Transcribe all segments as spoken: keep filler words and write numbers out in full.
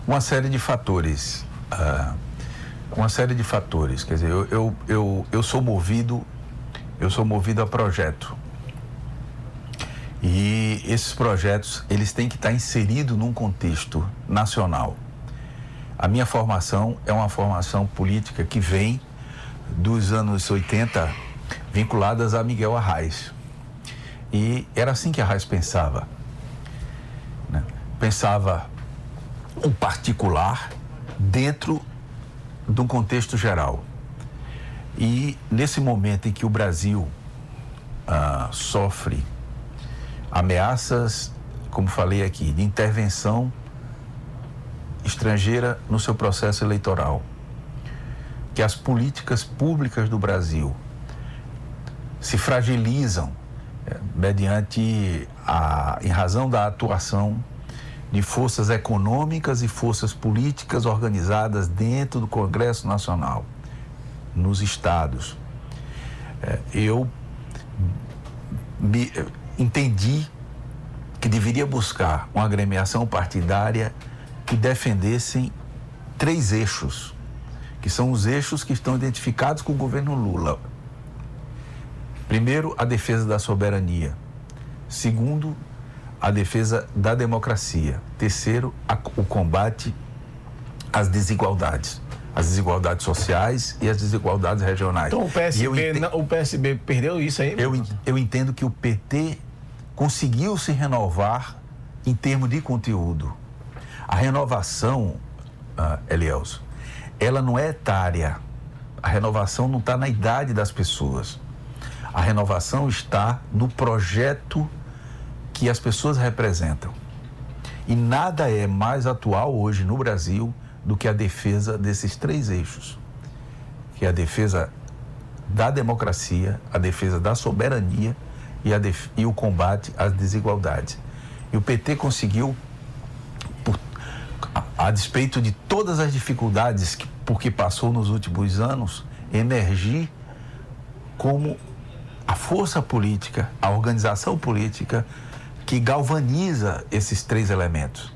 Uma série de fatores. Uh, uma série de fatores. Quer dizer, eu, eu, eu, eu sou movido, eu sou movido a projeto. E esses projetos, eles têm que estar inseridos num contexto nacional. A minha formação é uma formação política que vem dos anos oitenta, vinculadas a Miguel Arraes. E era assim que Arraes pensava, né? Pensava um particular dentro de um contexto geral. E nesse momento em que o Brasil ah, sofre ameaças, como falei aqui, de intervenção estrangeira no seu processo eleitoral, que as políticas públicas do Brasil se fragilizam é, mediante a, em razão da atuação de forças econômicas e forças políticas organizadas dentro do Congresso Nacional, nos estados. É, eu me, entendi que deveria buscar uma agremiação partidária que defendessem três eixos, que são os eixos que estão identificados com o governo Lula. Primeiro, a defesa da soberania. Segundo, a defesa da democracia. Terceiro, a, o combate às desigualdades. As desigualdades sociais e as desigualdades regionais. Então o P S B, ent... não, o P S B perdeu isso aí? Eu, eu entendo que o P T conseguiu se renovar em termos de conteúdo. A renovação, uh, Elielso, ela não é etária. A renovação não está na idade das pessoas. A renovação está no projeto que as pessoas representam. E nada é mais atual hoje no Brasil do que a defesa desses três eixos, que é a defesa da democracia, a defesa da soberania e, a def... e o combate às desigualdades. E o P T conseguiu, por... a, a despeito de todas as dificuldades que, por que passou nos últimos anos, emergir como a força política, a organização política que galvaniza esses três elementos.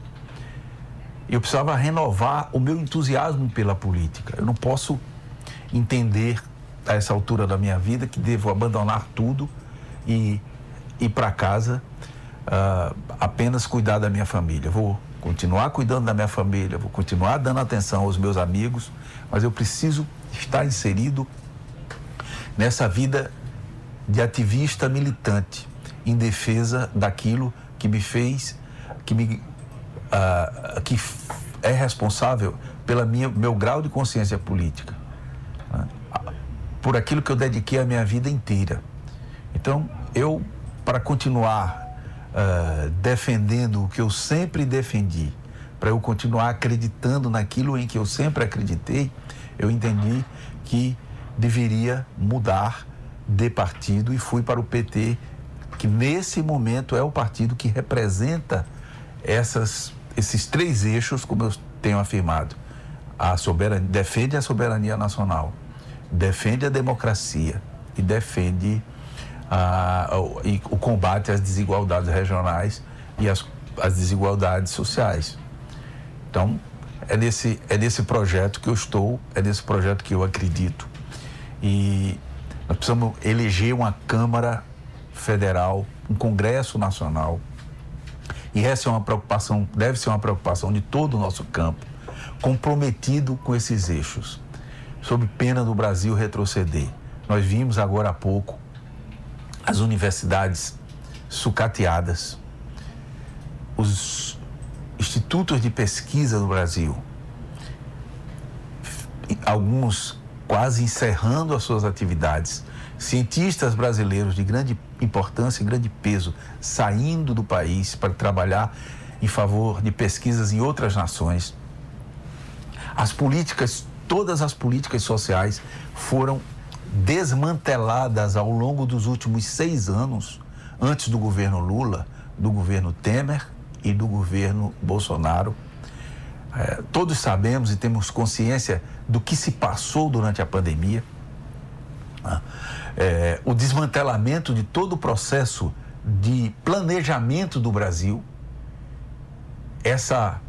Eu precisava renovar o meu entusiasmo pela política. Eu não posso entender, a essa altura da minha vida, que devo abandonar tudo e ir para casa uh, apenas cuidar da minha família. Vou continuar cuidando da minha família, vou continuar dando atenção aos meus amigos, mas eu preciso estar inserido nessa vida de ativista militante, em defesa daquilo que me fez, que me uh, que é responsável pela minha meu grau de consciência política, né? Por aquilo que eu dediquei a minha vida inteira. Então, eu, para continuar uh, defendendo o que eu sempre defendi, para eu continuar acreditando naquilo em que eu sempre acreditei, eu entendi que deveria mudar de partido e fui para o P T, que nesse momento é o partido que representa essas, esses três eixos, como eu tenho afirmado. A soberania, defende a soberania nacional, defende a democracia e defende a, o, e o combate às desigualdades regionais e às, às desigualdades sociais. Então, é nesse, é nesse projeto que eu estou, é nesse projeto que eu acredito. E nós precisamos eleger uma Câmara Federal, um Congresso Nacional, e essa é uma preocupação, deve ser uma preocupação de todo o nosso campo, comprometido com esses eixos, sob pena do Brasil retroceder. Nós vimos agora há pouco as universidades sucateadas, os institutos de pesquisa do Brasil, alguns quase encerrando as suas atividades, cientistas brasileiros de grande importância e grande peso saindo do país para trabalhar em favor de pesquisas em outras nações. As políticas, todas as políticas sociais foram desmanteladas ao longo dos últimos seis anos, antes do governo Lula, do governo Temer e do governo Bolsonaro. É, todos sabemos e temos consciência do que se passou durante a pandemia. É, o desmantelamento de todo o processo de planejamento do Brasil, essa